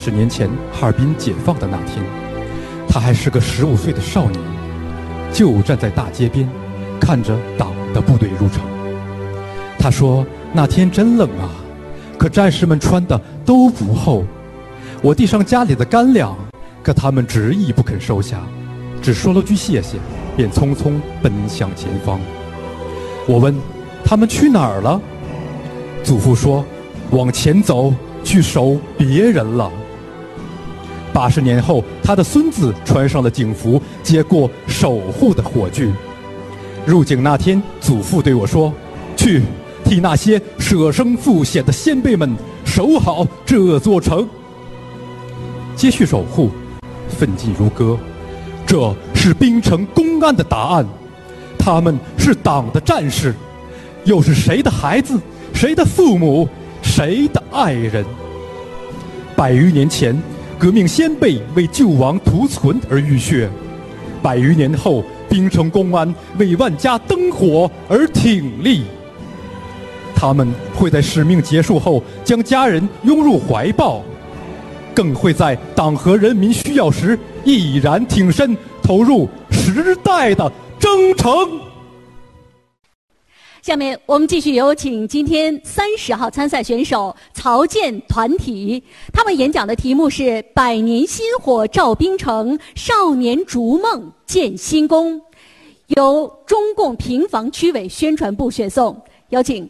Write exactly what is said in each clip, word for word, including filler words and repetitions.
十年前哈尔滨解放的那天，他还是个十五岁的少年，就站在大街边，看着党的部队入城。他说：“那天真冷啊，可战士们穿的都不厚。我递上家里的干粮，可他们执意不肯收下，只说了句谢谢，便匆匆奔向前方。”我问：“他们去哪儿了？”祖父说：“往前走，去守别人了。”八十年后，他的孙子穿上了警服，接过守护的火炬。入警那天，祖父对我说：“去替那些舍生赴险的先辈们守好这座城。”接续守护，奋进如歌，这是滨城公安的答案。他们是党的战士，又是谁的孩子，谁的父母，谁的爱人？百余年前，革命先辈为救亡图存而浴血；百余年后，滨城公安为万家灯火而挺立。他们会在使命结束后将家人拥入怀抱，更会在党和人民需要时毅然挺身，投入时代的征程。 下面我们继续有请今天三十号参赛选手曹健团体，他们演讲的题目是“百年薪火照滨城，少年逐梦建新功”，由中共平房区委宣传部选送，有请。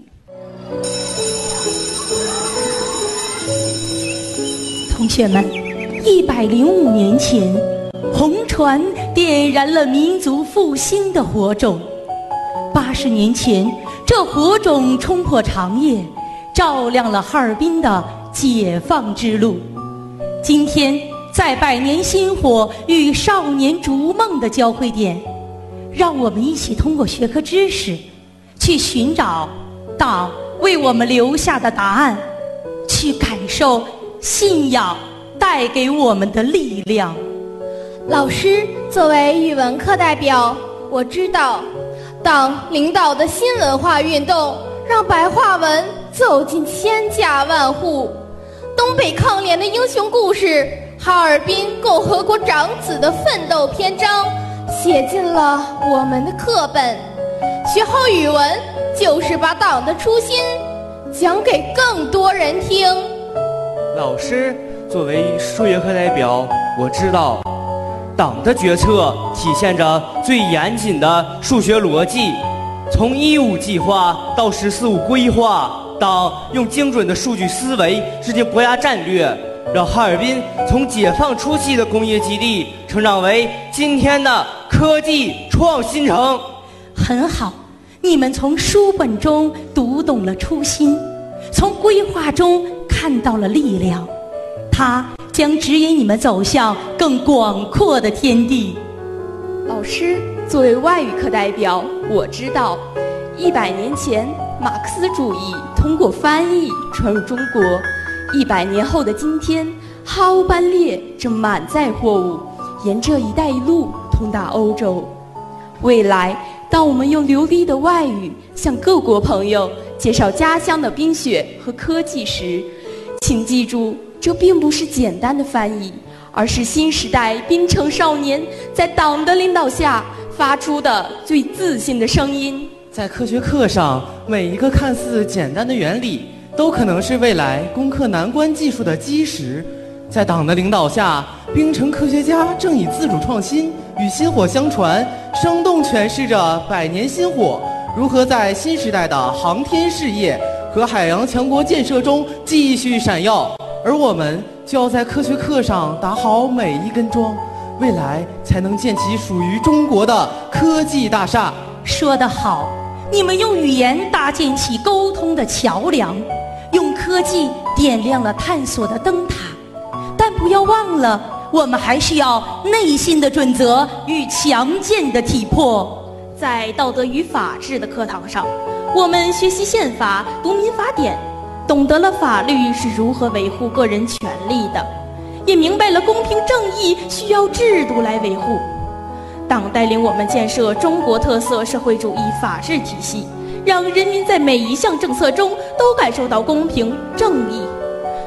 同学们，一百零五年前，红船点燃了民族复兴的火种。八十年前，这火种冲破长夜，照亮了哈尔滨的解放之路。今天，在百年薪火与少年逐梦的交汇点，让我们一起通过学科知识，去寻找党为我们留下的答案，去感受信仰带给我们的力量。 老师，作为语文课代表，我知道党领导的新文化运动让白话文走进千家万户，东北抗联的英雄故事，哈尔滨共和国长子的奋斗篇章写进了我们的课本。学好语文就是把党的初心讲给更多人听。 老师，作为数学课代表，我知道党的决策体现着最严谨的数学逻辑，从一五计划到十四五规划，党用精准的数据思维制定国家战略，让哈尔滨从解放初期的工业基地成长为今天的科技创新城。 很好，你们从书本中读懂了初心，从规划中看到了力量，它将指引你们走向更广阔的天地。 老师，作为外语课代表，我知道一百年前马克思主义通过翻译传入中国，一百年后的今天，哈欧班列正满载货物沿着一带一路通达欧洲。未来当我们用流利的外语向各国朋友介绍家乡的冰雪和科技时，请记住，这并不是简单的翻译，而是新时代滨城少年在党的领导下发出的最自信的声音。 在科学课上，每一个看似简单的原理都可能是未来攻克难关技术的基石。在党的领导下，滨城科学家正以自主创新与薪火相传，生动诠释着百年薪火如何在新时代的航天事业和海洋强国建设中继续闪耀。而我们就要在科学课上打好每一根桩，未来才能建起属于中国的科技大厦。 说得好，你们用语言搭建起沟通的桥梁，用科技点亮了探索的灯塔。但不要忘了，我们还需要内心的准则与强健的体魄。 在道德与法治的课堂上，我们学习宪法，读民法典，懂得了法律是如何维护个人权利的，也明白了公平正义需要制度来维护。党带领我们建设中国特色社会主义法治体系，让人民在每一项政策中都感受到公平正义。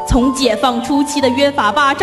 从解放初期的约法八章